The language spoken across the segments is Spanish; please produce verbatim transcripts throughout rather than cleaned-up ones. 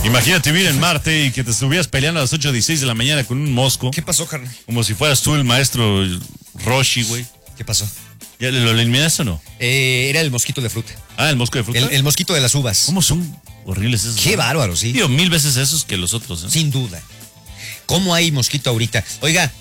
Imagínate vivir en Marte y que te estuvieras peleando a las ocho dieciséis de la mañana con un mosco. ¿Qué pasó, carnal? Como si fueras tú el maestro Roshi, güey. ¿Qué pasó? ¿Ya lo eliminaste o no? Eh, era el mosquito de fruta. Ah, el mosco de fruta. El, el mosquito de las uvas. ¿Cómo son horribles esos? Qué ¿no? bárbaro, sí. Digo, mil veces esos que los otros, ¿eh? Sin duda. ¿Cómo hay mosquito ahorita? Oiga,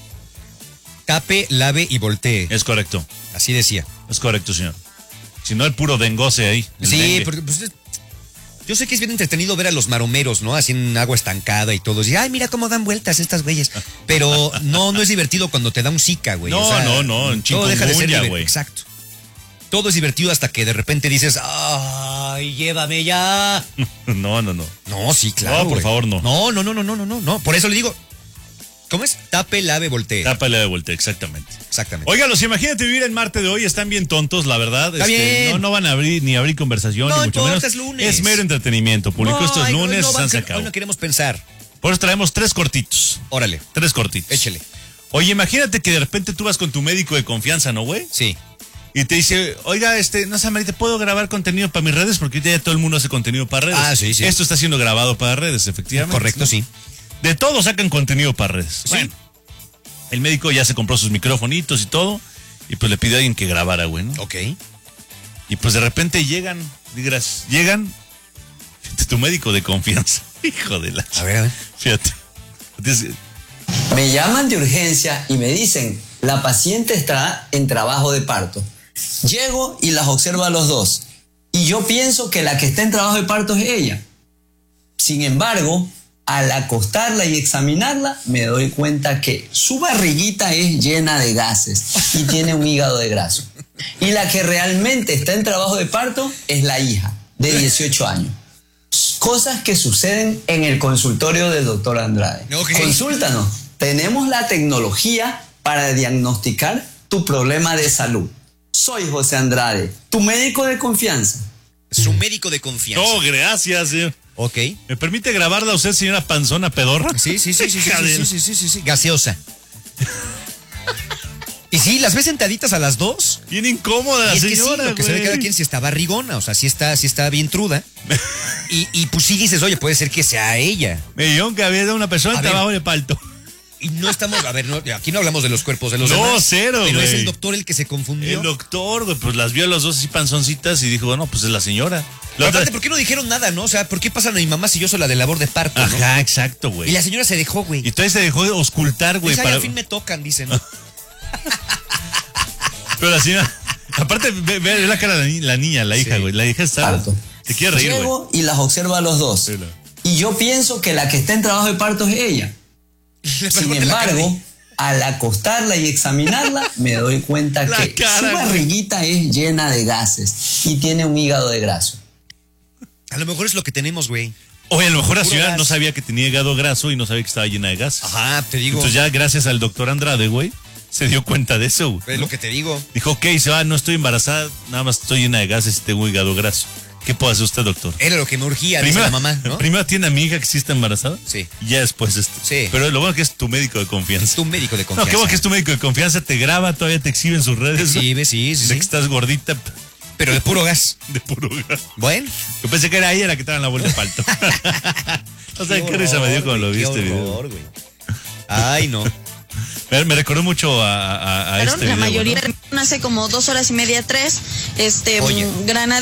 tape, lave y voltee. Es correcto. Así decía. Es correcto, señor. Si no, el puro dengose ahí. Sí, dengue. porque pues, yo sé que es bien entretenido ver a los maromeros, ¿no? Así en agua estancada y todo. Y, ay, mira cómo dan vueltas estas güeyes. Pero no, no es divertido cuando te da un zika, güey. No, o sea, no, no, en todo deja de ser chikungunya, divertido. güey. Exacto. Todo es divertido hasta que de repente dices, ay, llévame ya. No, no, no. No, sí, claro. No, por güey. favor, no. No, no, no, no, no, no, no, no. Por eso le digo, ¿cómo es? Tape, lave, voltee. Tápale de vuelta, exactamente. Exactamente. Óigalos, imagínate vivir en Marte de hoy, están bien tontos, la verdad. Está bien. No, no van a abrir ni abrir conversación, No ni mucho importa, menos. es lunes. Es mero entretenimiento. Publicó No, estos ay, no, lunes, no, van- se han sacado. Hoy no queremos pensar. Por eso traemos tres cortitos. Órale, Tres cortitos. échele. Oye, imagínate que de repente tú vas con tu médico de confianza, ¿no, güey? Sí. Y te dice, oiga, este, no sé, Marita, ¿puedo grabar contenido para mis redes? Porque ahorita ya todo el mundo hace contenido para redes. Ah, sí, sí. Esto está siendo grabado para redes, efectivamente. Correcto, ¿no? sí. De todo sacan contenido para redes. Sí. Bueno, el médico ya se compró sus microfonitos y todo, y pues le pidió a alguien que grabara, güey, ¿no? Ok. Y pues de repente llegan, digas, llegan, fíjate, tu médico de confianza. Hijo de la... A ver, a ver. Fíjate. Dice, Me llaman de urgencia y me dicen, la paciente está en trabajo de parto. Llego y las observo a los dos. Y yo pienso que la que está en trabajo de parto es ella. Sin embargo, al acostarla y examinarla, me doy cuenta que su barriguita es llena de gases y tiene un hígado de graso. Y la que realmente está en trabajo de parto es la hija, de dieciocho años. Cosas que suceden en el consultorio del doctor Andrade. Ok. Consúltanos. Tenemos la tecnología para diagnosticar tu problema de salud. Soy José Andrade, tu médico de confianza. Su médico de confianza. no, gracias, señor. Ok. ¿Me permite grabarla a usted, señora panzona pedorra? Sí, sí, sí, sí, sí, Hija de- sí, sí, sí, sí, sí. Gaseosa. Y sí, las ves sentaditas a las dos. Bien incómoda la Y es que sí, señora, lo que se ve güey. cada quien si está barrigona, o sea, si está, si está bien truda. Y, y pues sí dices, oye, puede ser que sea ella. Me dijeron que había una persona A en ver. trabajo de parto. Y no estamos, a ver, no, aquí no hablamos de los cuerpos de los No, demás. cero, Pero es güey. el doctor el que se confundió. El doctor, güey, pues las vio a las dos así panzoncitas y dijo, bueno, pues es la señora. Pero La aparte, otra- ¿por qué no dijeron nada, no? O sea, ¿por qué pasan a mi mamá si yo soy la de labor de parto, no? Ajá, exacto, Y güey. la señora se dejó, güey. Y entonces se dejó de auscultar, güey. Pues, ay, Para... al fin me tocan, dicen. ¿no? Pero la señora, aparte, ve, ve la cara de la, ni- la niña, la hija, Sí. güey. La hija está... Parto. Se quiere reír, güey. Llego y las observo a los dos. Sí, no. Y yo pienso que la que está en trabajo de parto es ella. Sin Aparte la cara embargo, de- al acostarla y examinarla, me doy cuenta La que cara, su güey. barriguita es llena de gases y tiene un hígado de graso. A lo mejor es lo que tenemos, güey. Oye, a lo mejor la Puro señora gas. no sabía que tenía hígado graso y no sabía que estaba llena de gas. Ajá, te digo. Entonces ya gracias al doctor Andrade, güey, se dio cuenta de eso, güey. Es lo que te digo. Dijo, ok, se va, no estoy embarazada, nada más estoy llena de gases y tengo hígado graso. ¿Qué puede hacer usted, doctor? Era lo que me urgía, dice la mamá, ¿no? Primero tiene a mi hija que sí está embarazada. Sí. Y ya después esto. Sí. Pero lo bueno que es tu médico de confianza. Tu médico de No, confianza. qué bueno que es tu médico de confianza, te graba, todavía te exhibe en sus redes. ¿no? Sí, ve, sí, sí, De sí. que estás gordita, Pero de puro gas. de puro gas. Bueno. Yo pensé que era ella la que estaba en la vuelta de palto. No sé qué risa me dio cuando lo Qué viste. video. horror, güey. Ay, no. Me, me recordó mucho a, a, a Claro, este la video, mayoría ¿no? hace como dos horas y media, tres. Este, Oye. Granada.